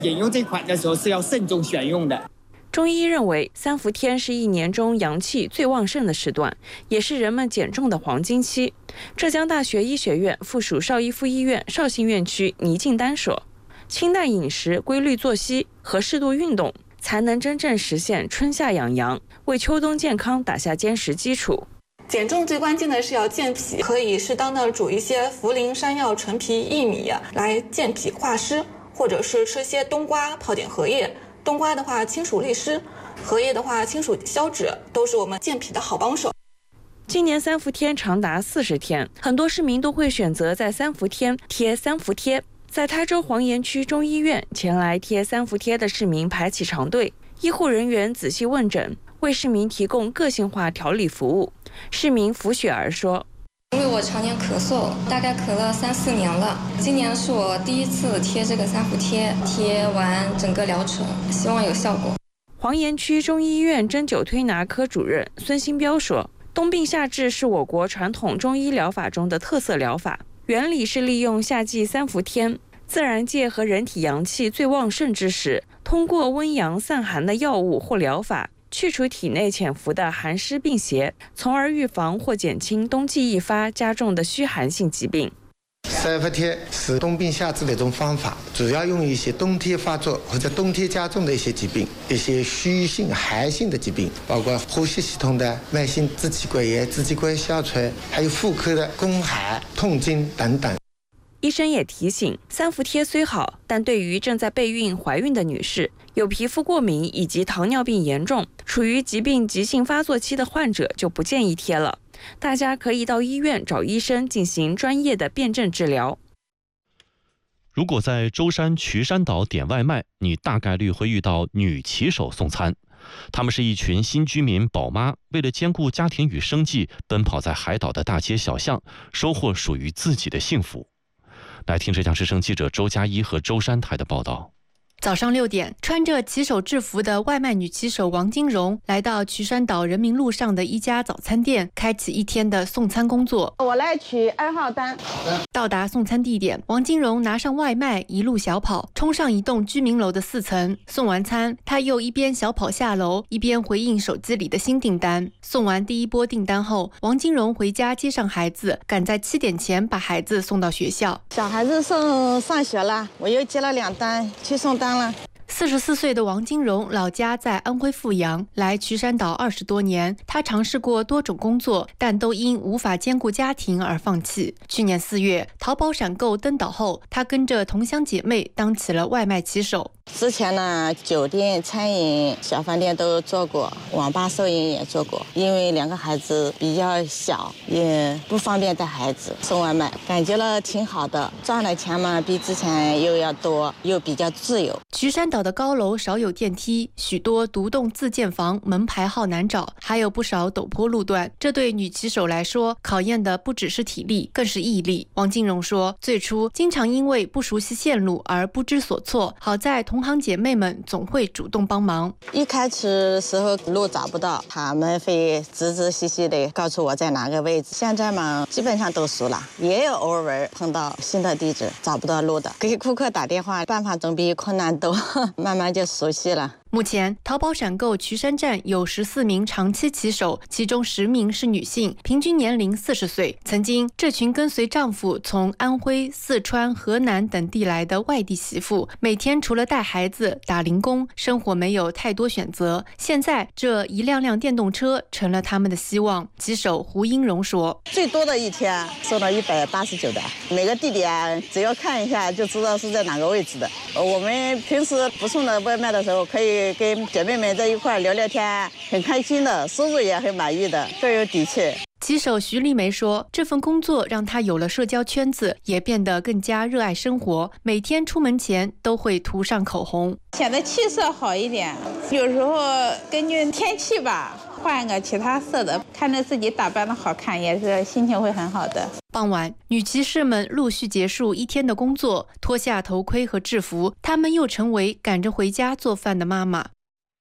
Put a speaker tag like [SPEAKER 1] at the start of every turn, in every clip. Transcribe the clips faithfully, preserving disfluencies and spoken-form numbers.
[SPEAKER 1] 引用这款的时候是要慎重选用的。
[SPEAKER 2] 中医认为，三伏天是一年中阳气最旺盛的时段，也是人们减重的黄金期。浙江大学医学院附属邵逸夫医院绍兴院区倪静丹说，清淡饮食、规律作息和适度运动，才能真正实现春夏养阳，为秋冬健康打下坚实基础。
[SPEAKER 3] 减重最关键的是要健脾，可以适当的煮一些茯苓、山药、陈皮、薏米来健脾化湿，或者是吃些冬瓜，泡点荷叶。冬瓜的话清暑利湿，荷叶的话清暑消脂，都是我们健脾的好帮手。
[SPEAKER 2] 今年三伏天长达四十天，很多市民都会选择在三伏天贴三伏贴。在台州黄岩区中医院，前来贴三伏贴的市民排起长队，医护人员仔细问诊，为市民提供个性化调理服务。市民符雪儿说，
[SPEAKER 4] 因为我常年咳嗽，大概咳了三四年了，今年是我第一次贴这个三伏贴，贴完整个疗程，希望有效果。
[SPEAKER 2] 黄岩区中医院针灸推拿科主任孙新彪说，冬病夏治是我国传统中医疗法中的特色疗法，原理是利用夏季三伏天，自然界和人体阳气最旺盛之时，通过温阳散寒的药物或疗法，去除体内潜伏的寒湿病邪，从而预防或减轻冬季易发加重的虚寒性疾病。
[SPEAKER 5] 三伏贴是冬病夏治的一种方法，主要用于一些冬天发作或者冬天加重的一些疾病，一些虚性寒性的疾病，包括呼吸系统的慢性支气管炎、支气管哮喘，还有妇科的宫寒、痛经等等。
[SPEAKER 2] 医生也提醒，三伏贴虽好，但对于正在备孕、怀孕的女士、有皮肤过敏以及糖尿病严重、处于疾病急性发作期的患者就不建议贴了。大家可以到医院找医生进行专业的辨证治疗。
[SPEAKER 6] 如果在舟山渠山岛点外卖，你大概率会遇到女骑手送餐。他们是一群新居民宝妈，为了兼顾家庭与生计，奔跑在海岛的大街小巷，收获属于自己的幸福。来听浙江之声记者周佳一和舟山台的报道。
[SPEAKER 7] 早上六点，穿着骑手制服的外卖女骑手王金荣来到渠山岛人民路上的一家早餐店，开启一天的送餐工作。
[SPEAKER 8] 我来取二号单。
[SPEAKER 7] 到达送餐地点，王金荣拿上外卖，一路小跑，冲上一栋居民楼的四层。送完餐，他又一边小跑下楼，一边回应手机里的新订单。送完第一波订单后，王金荣回家接上孩子，赶在七点前把孩子送到学校。
[SPEAKER 8] 小孩子送上学了，我又接了两单去送单。
[SPEAKER 7] 四十四岁的王金荣老家在安徽阜阳，来渠山岛二十多年。他尝试过多种工作，但都因无法兼顾家庭而放弃。去年四月，淘宝闪购登岛后，他跟着同乡姐妹当起了外卖骑手。
[SPEAKER 8] 之前呢，酒店、餐饮、小饭店都做过，网吧收银也做过。因为两个孩子比较小，也不方便带孩子送外卖，感觉了挺好的。赚的钱嘛，比之前又要多，又比较自由。
[SPEAKER 7] 渠山岛的高楼少有电梯，许多独栋自建房门牌号难找，还有不少陡坡路段。这对女骑手来说，考验的不只是体力，更是毅力。王金荣说，最初经常因为不熟悉线路而不知所措，好在同行姐妹们总会主动帮忙。
[SPEAKER 8] 一开始的时候路找不到，他们会仔仔细细的告诉我在哪个位置。现在嘛，基本上都熟了，也有偶尔碰到新的地址找不到路的，给顾客打电话，办法总比困难多，慢慢就熟悉了。
[SPEAKER 7] 目前，淘宝闪购渠山站有十四名长期骑手，其中十名是女性，平均年龄四十岁。曾经，这群跟随丈夫从安徽、四川、河南等地来的外地媳妇，每天除了带孩子、打零工，生活没有太多选择。现在，这一辆辆电动车成了他们的希望。骑手胡英荣说：“
[SPEAKER 8] 最多的一天送到一百八十九单，每个地点只要看一下就知道是在哪个位置的。我们平时不送的外卖的时候，可以跟姐妹们在一块聊聊天，很开心的，收入也很满意的，更有底气。”
[SPEAKER 7] 骑手徐丽梅说，这份工作让她有了社交圈子，也变得更加热爱生活，每天出门前都会涂上口红，
[SPEAKER 9] 显得气色好一点。有时候根据天气吧，换个其他色的，看着自己打扮的好看，也是心情会很好的。
[SPEAKER 7] 傍晚，女骑士们陆续结束一天的工作，脱下头盔和制服，她们又成为赶着回家做饭的妈妈。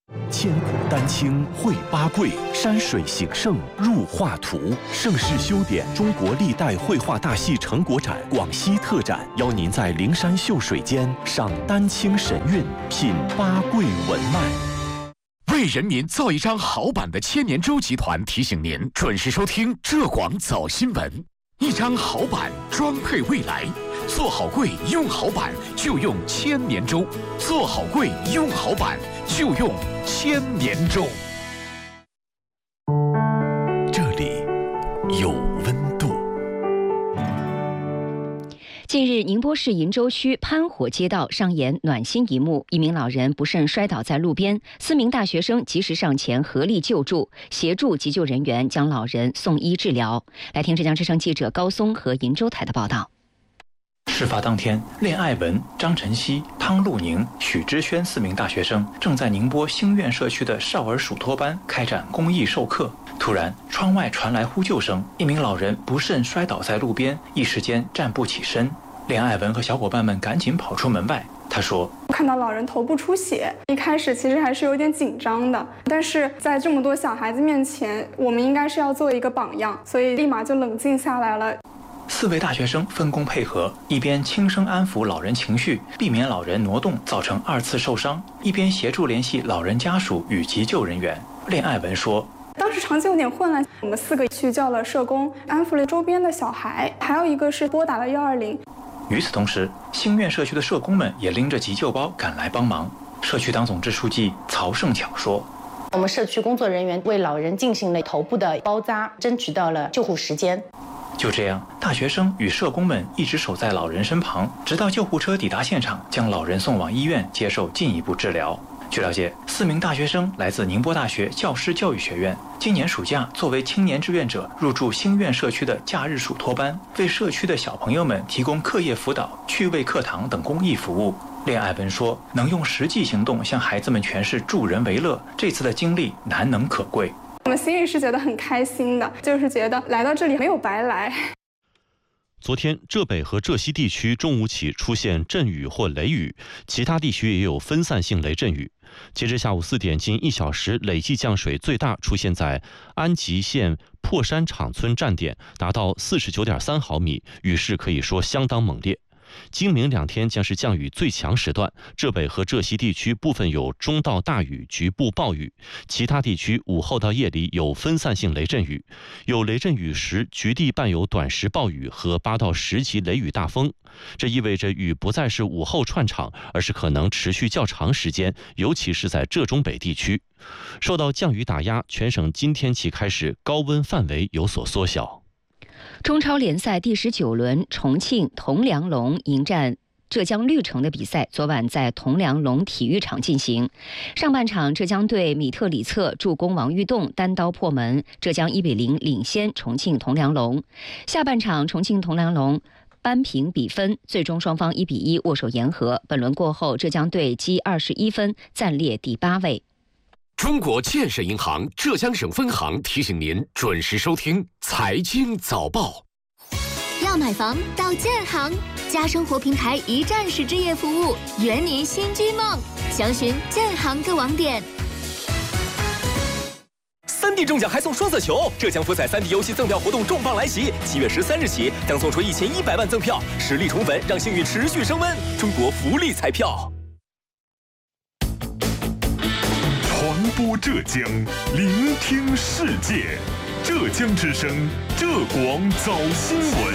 [SPEAKER 10] 千古丹青绘八桂，山水形胜入画图。盛世修典中国历代绘画大戏成果展广西特展，邀您在灵山秀水间赏丹青神韵，品八桂文脉。
[SPEAKER 11] 为人民造一张好版的千年舟集团提醒您准时收听浙广早新闻。一张好版装配未来，做好柜用好版就用千年舟，做好柜用好版就用千年舟。
[SPEAKER 10] 这里有温度。
[SPEAKER 12] 近日，宁波市鄞州区潘火街道上演暖心一幕，一名老人不慎摔倒在路边，四名大学生及时上前合力救助，协助急救人员将老人送医治疗。来听浙江之声记者高松和鄞州台的报道。
[SPEAKER 13] 事发当天，练爱文、张晨曦、汤露宁、许之轩四名大学生正在宁波兴苑社区的少儿属托班开展公益授课。突然，窗外传来呼救声，一名老人不慎摔倒在路边，一时间站不起身。练爱文和小伙伴们赶紧跑出门外。他说：“
[SPEAKER 14] 看到老人头部出血，一开始其实还是有点紧张的，但是在这么多小孩子面前，我们应该是要做一个榜样，所以立马就冷静下来了。”
[SPEAKER 13] 四位大学生分工配合，一边轻声安抚老人情绪，避免老人挪动造成二次受伤，一边协助联系老人家属与急救人员。练爱文说：“
[SPEAKER 14] 当时场景有点混乱，我们四个去叫了社工，安抚了周边的小孩，还有一个是拨打了幺二零。”
[SPEAKER 13] 与此同时，兴苑社区的社工们也拎着急救包赶来帮忙。社区党总支书记曹胜巧说：“
[SPEAKER 15] 我们社区工作人员为老人进行了头部的包扎，争取到了救护时间。”
[SPEAKER 13] 就这样，大学生与社工们一直守在老人身旁，直到救护车抵达现场，将老人送往医院接受进一步治疗。据了解，四名大学生来自宁波大学教师教育学院，今年暑假作为青年志愿者入驻兴苑社区的假日属托班，为社区的小朋友们提供课业辅导、趣味课堂等公益服务。练爱文说：“能用实际行动向孩子们诠释助人为乐，这次的经历难能可贵。”
[SPEAKER 14] 我们心里是觉得很开心的，就是觉得来到这里没有白来。
[SPEAKER 6] 昨天，浙北和浙西地区中午起出现阵雨或雷雨，其他地区也有分散性雷阵雨。截至下午四点，近一小时累计降水最大出现在安吉县破山场村站点，达到四十九点三毫米，雨势可以说相当猛烈。今明两天将是降雨最强时段，浙北和浙西地区部分有中到大雨，局部暴雨；其他地区午后到夜里有分散性雷阵雨，有雷阵雨时局地伴有短时暴雨和八到十级雷雨大风。这意味着雨不再是午后串场，而是可能持续较长时间，尤其是在浙中北地区。受到降雨打压，全省今天起开始高温范围有所缩小。
[SPEAKER 12] 中超联赛第十九轮，重庆铜梁龙迎战浙江绿城的比赛昨晚在铜梁龙体育场进行。上半场，浙江队米特里策助攻王玉栋单刀破门，浙江一比零领先重庆铜梁龙。下半场，重庆铜梁龙扳平比分，最终双方一比一握手言和。本轮过后，浙江队积二十一分，暂列第八位。
[SPEAKER 11] 中国建设银行浙江省分行提醒您准时收听财经早报。
[SPEAKER 16] 要买房到建行，家生活平台一站式置业服务，圆你新居梦。详询建行各网点。
[SPEAKER 17] 三 D 中奖还送双色球，浙江福彩三 D 游戏赠票活动重磅来袭，七月十三日起将送出一千一百万赠票，实力宠粉，让幸运持续升温。中国福利彩票。
[SPEAKER 18] 传播浙江，聆听世界。浙江之声，浙广早新闻。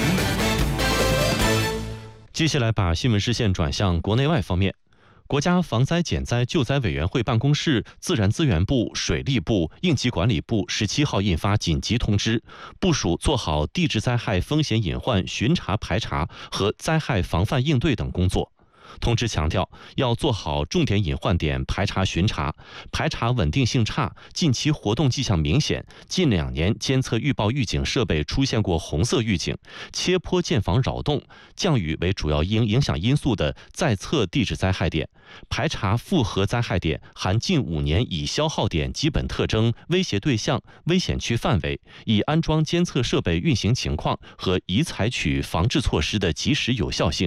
[SPEAKER 6] 接下来把新闻视线转向国内外方面。国家防灾减灾救灾委员会办公室、自然资源部、水利部、应急管理部十七号印发紧急通知，部署做好地质灾害风险隐患巡查排查和灾害防范应对等工作。通知强调，要做好重点隐患点排查巡查，排查稳定性差、近期活动迹象明显、近两年监测预报预警设备出现过红色预警、切坡建房扰动、降雨为主要影影响因素的在测地质灾害点，排查复合灾害点含近五年已消耗点基本特征、威胁对象、危险区范围，已安装监测设备运行情况和已采取防治措施的及时有效性。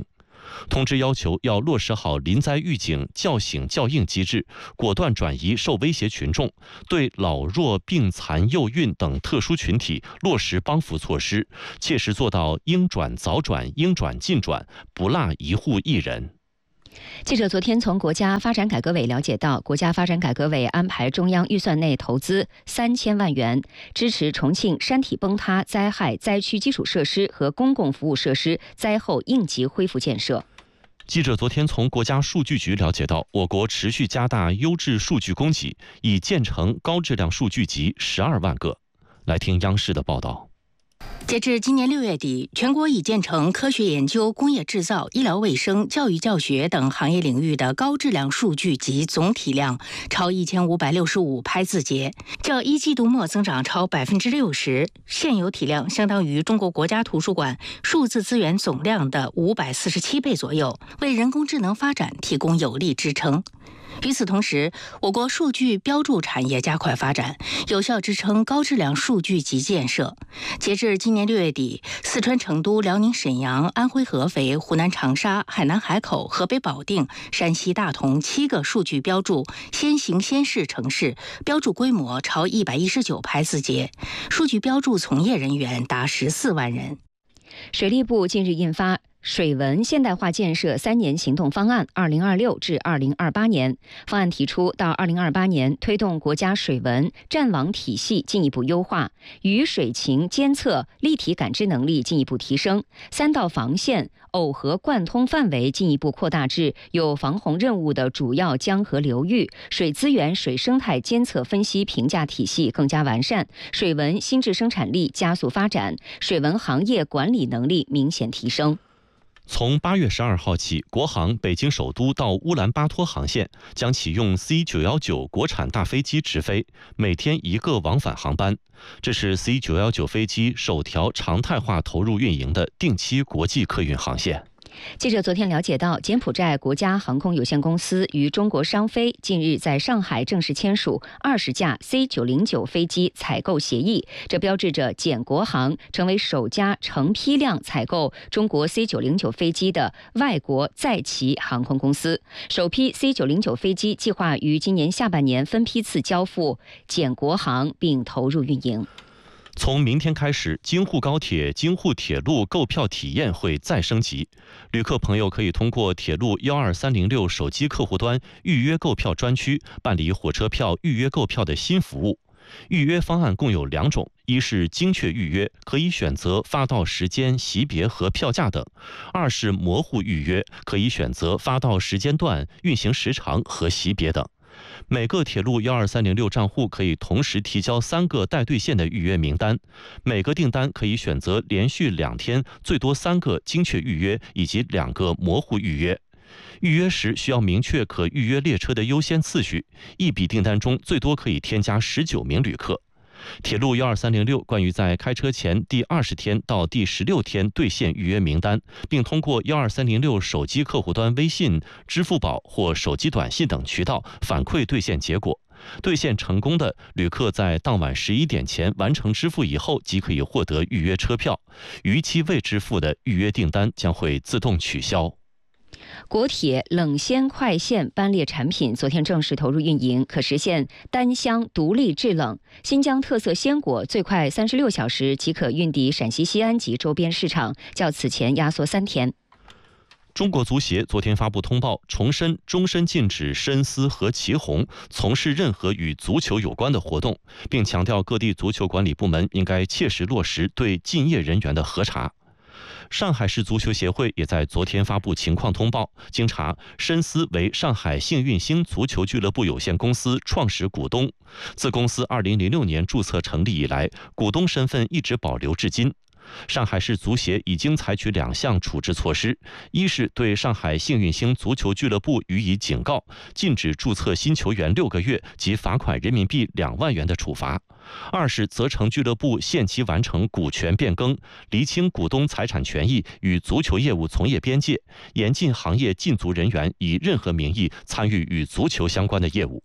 [SPEAKER 6] 通知要求要落实好临灾预警、叫醒叫应机制，果断转移受威胁群众，对老弱病残幼孕等特殊群体落实帮扶措施，切实做到应转早转、应转尽转，不落一户一人。
[SPEAKER 12] 记者昨天从国家发展改革委了解到，国家发展改革委安排中央预算内投资三千万元，支持重庆山体崩塌灾害灾区基础设施和公共服务设施灾后应急恢复建设。
[SPEAKER 6] 记者昨天从国家数据局了解到，我国持续加大优质数据供给，已建成高质量数据集十二万个。来听央视的报道。
[SPEAKER 19] 截至今年六月底，全国已建成科学研究、工业制造、医疗卫生、教育教学等行业领域的高质量数据集总体量超一千五百六十五拍字节，较一季度末增长超百分之六十，现有体量相当于中国国家图书馆数字资源总量的五百四十七倍左右，为人工智能发展提供有力支撑。与此同时，我国数据标注产业加快发展，有效支撑高质量数据集建设。截至今年六月底，四川成都、辽宁沈阳、安徽合肥、湖南长沙、海南海口、河北保定、山西大同七个数据标注先行先试城市，标注规模超一百一十九拍字节，数据标注从业人员达十四万人。
[SPEAKER 12] 水利部近日印发水文现代化建设三年行动方案（二零二六至二零二八年）。方案提出，到二零二八年推动国家水文战网体系进一步优化，雨水情监测立体感知能力进一步提升，三道防线耦合贯通范围进一步扩大至有防洪任务的主要江河流域，水资源、水生态监测分析评价体系更加完善，水文新质生产力加速发展，水文行业管理能力明显提升。
[SPEAKER 6] 从八月十二号起，国航北京首都到乌兰巴托航线将启用 C 九一九 国产大飞机直飞，每天一个往返航班。这是 C 九一九 飞机首条常态化投入运营的定期国际客运航线。
[SPEAKER 12] 记者昨天了解到，柬埔寨国家航空有限公司与中国商飞近日在上海正式签署二十架 C 九零九 飞机采购协议，这标志着柬国航成为首家成批量采购中国 C 九零九 飞机的外国在旗航空公司。首批 C 九零九 飞机计划于今年下半年分批次交付柬国航并投入运营。
[SPEAKER 6] 从明天开始，京沪高铁、京沪铁路购票体验会再升级。旅客朋友可以通过铁路幺二三零六手机客户端预约购票专区办理火车票预约购票的新服务。预约方案共有两种，一是精确预约，可以选择发到时间、席别和票价等；二是模糊预约，可以选择发到时间段、运行时长和席别等。每个铁路幺二三零六账户可以同时提交三个待兑现的预约名单，每个订单可以选择连续两天最多三个精确预约以及两个模糊预约。预约时需要明确可预约列车的优先次序，一笔订单中最多可以添加十九名旅客。铁路幺二三零六关于在开车前第二十天到第十六天兑现预约名单，并通过幺二三零六手机客户端微信、支付宝或手机短信等渠道反馈兑现结果。兑现成功的旅客在当晚十一点前完成支付以后，即可以获得预约车票。逾期未支付的预约订单将会自动取消。
[SPEAKER 12] 国铁冷鲜快线班列产品昨天正式投入运营，可实现单箱独立制冷。新疆特色鲜果最快三十六小时即可运抵陕西西安及周边市场，较此前压缩三天。
[SPEAKER 6] 中国足协昨天发布通报，重申终身禁止申丝和祁红从事任何与足球有关的活动，并强调各地足球管理部门应该切实落实对竞业人员的核查。上海市足球协会也在昨天发布情况通报，经查，申丝为上海幸运星足球俱乐部有限公司创始股东，自公司二零零六年注册成立以来，股东身份一直保留至今。上海市足协已经采取两项处置措施，一是对上海幸运星足球俱乐部予以警告，禁止注册新球员六个月及罚款人民币两万元的处罚；二是责成俱乐部限期完成股权变更，厘清股东财产权益与足球业务从业边界，严禁行业禁足人员以任何名义参与与足球相关的业务。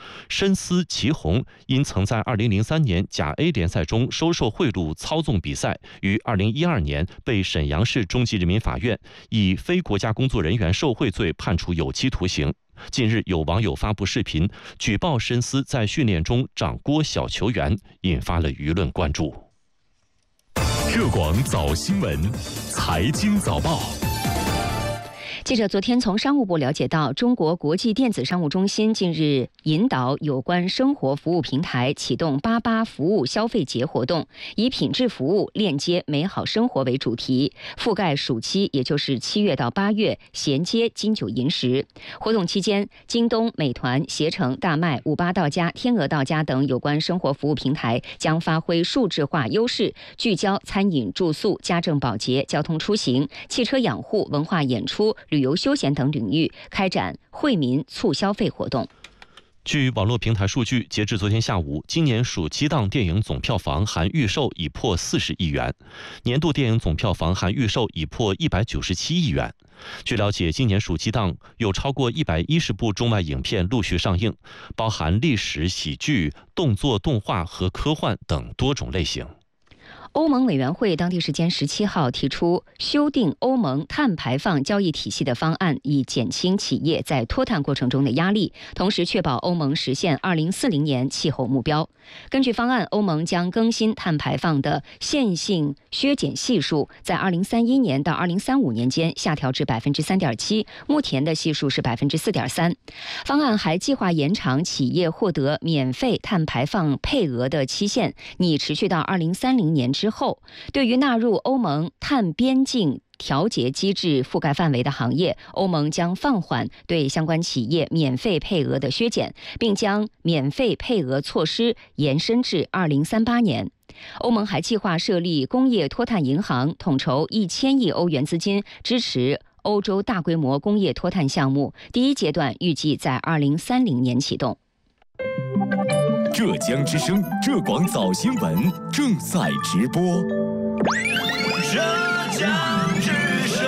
[SPEAKER 6] 申思祁红因曾在二零零三年甲 A 联赛中收受贿赂操纵比赛，于二零一二年被沈阳市中级人民法院以非国家工作人员受贿罪判处有期徒刑。近日有网友发布视频举报申思在训练中掌掴小球员，引发了舆论关注。
[SPEAKER 18] 浙广早新闻，财经早报。
[SPEAKER 12] 记者昨天从商务部了解到，中国国际电子商务中心近日引导有关生活服务平台启动八八服务消费节活动，以品质服务链接美好生活为主题，覆盖暑期，也就是七月到八月，衔接金九银十。活动期间，京东、美团、携程、大麦、五八到家、天鹅到家等有关生活服务平台将发挥数字化优势，聚焦餐饮、住宿、家政保洁、交通出行、汽车养护、文化演出、旅游休闲等领域，开展惠民促消费活动。
[SPEAKER 6] 据网络平台数据，截至昨天下午，今年暑期档电影总票房含预售已破四十亿元，年度电影总票房含预售已破一百九十七亿元。据了解，今年暑期档有超过一百一十部中外影片陆续上映，包含历史、喜剧、动作、动画和科幻等多种类型。
[SPEAKER 12] 欧盟委员会当地时间十七号提出修订欧盟碳排放交易体系的方案，以减轻企业在脱碳过程中的压力，同时确保欧盟实现二零四零年气候目标。根据方案，欧盟将更新碳排放的线性削减系数，在二零三一年到二零三五年间下调至百分之三点七，目前的系数是百分之四点三。方案还计划延长企业获得免费碳排放配额的期限，拟持续到二零三零年之后。对于纳入欧盟碳边境调节机制覆盖范围的行业，欧盟将放缓对相关企业免费配额的削减，并将免费配额措施延伸至二零三八年。欧盟还计划设立工业脱碳银行，统筹一千亿欧元资金，支持欧洲大规模工业脱碳项目。第一阶段预计在二零三零年启动。
[SPEAKER 10] 浙江之声浙广早新闻正在直播。
[SPEAKER 18] 浙江之声。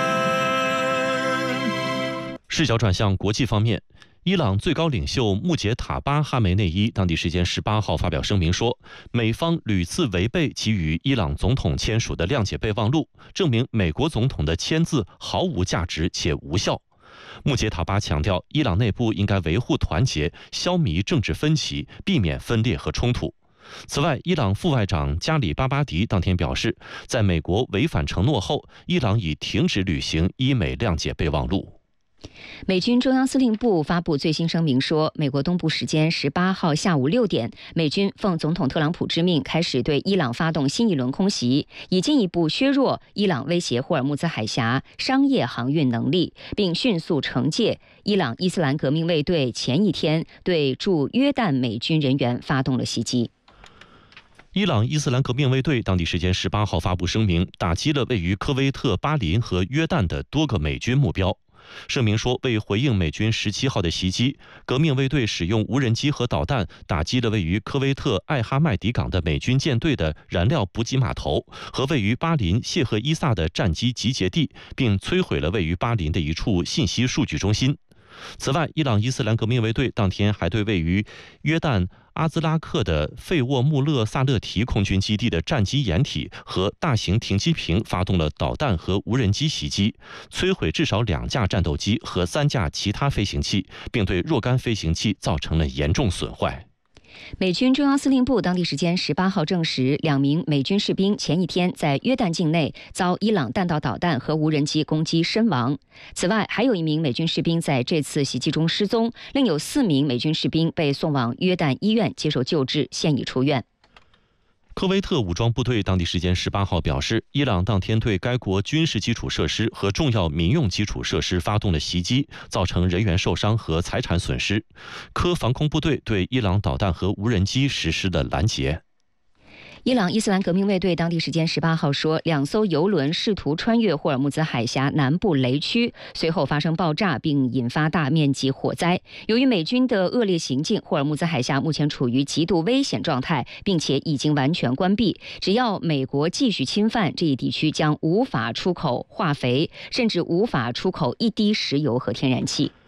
[SPEAKER 6] 视角转向国际方面，伊朗最高领袖穆杰塔巴哈梅内伊当地时间十八号发表声明说，美方屡次违背其与伊朗总统签署的谅解备忘录，证明美国总统的签字毫无价值且无效。穆杰塔巴强调，伊朗内部应该维护团结，消弭政治分歧，避免分裂和冲突。此外，伊朗副外长加里巴巴迪当天表示，在美国违反承诺后，伊朗已停止履行伊美谅解备忘录。
[SPEAKER 12] 美军中央司令部发布最新声明说，美国东部时间十八号下午六点，美军奉总统特朗普之命开始对伊朗发动新一轮空袭，以进一步削弱伊朗威胁霍尔木兹海峡商业航运能力，并迅速惩戒伊朗伊斯兰革命卫队前一天对驻约旦美军人员发动了袭击。
[SPEAKER 6] 伊朗伊斯兰革命卫队当地时间十八号发布声明，打击了位于科威特、巴林和约旦的多个美军目标。声明说，为回应美军十七号的袭击，革命卫队使用无人机和导弹打击了位于科威特艾哈迈迪港的美军舰队的燃料补给码头和位于巴林谢赫伊萨的战机集结地，并摧毁了位于巴林的一处信息数据中心。此外，伊朗伊斯兰革命卫队当天还对位于约旦阿兹拉克的费沃穆勒萨勒提空军基地的战机掩体和大型停机坪发动了导弹和无人机袭击，摧毁至少两架战斗机和三架其他飞行器，并对若干飞行器造成了严重损坏。
[SPEAKER 12] 美军中央司令部当地时间十八号证实，两名美军士兵前一天在约旦境内遭伊朗弹道导弹和无人机攻击身亡。此外，还有一名美军士兵在这次袭击中失踪，另有四名美军士兵被送往约旦医院接受救治，现已出院。
[SPEAKER 6] 科威特武装部队当地时间十八号表示，伊朗当天对该国军事基础设施和重要民用基础设施发动了袭击，造成人员受伤和财产损失。科防空部队对伊朗导弹和无人机实施了拦截。
[SPEAKER 12] 伊朗伊斯兰革命卫队当地时间十八号说，两艘油轮试图穿越霍尔木兹海峡南部雷区，随后发生爆炸并引发大面积火灾。由于美军的恶劣行径，霍尔木兹海峡目前处于极度危险状态，并且已经完全关闭。只要美国继续侵犯，这一地区将无法出口化肥，甚至无法出口一滴石油和天然气。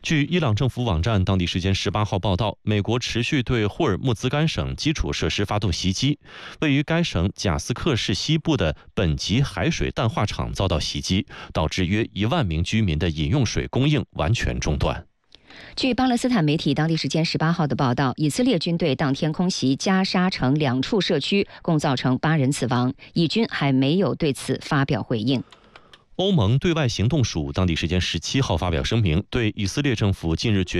[SPEAKER 6] 据伊朗政府网站当地时间十八号报道，美国持续对霍尔木兹干省基础设施发动袭击，位于该省贾斯克市西部的本级海水淡化厂遭到袭击，导致约一万名居民的饮用水供应完全中断。
[SPEAKER 12] 据巴勒斯坦媒体当地时间十八号的报道，以色列军队当天空袭加沙城两处社区，共造成八人死亡，以军还没有对此发表回应。
[SPEAKER 6] 欧盟对外行动署当地时间十七号发表声明，对以色列政府近日决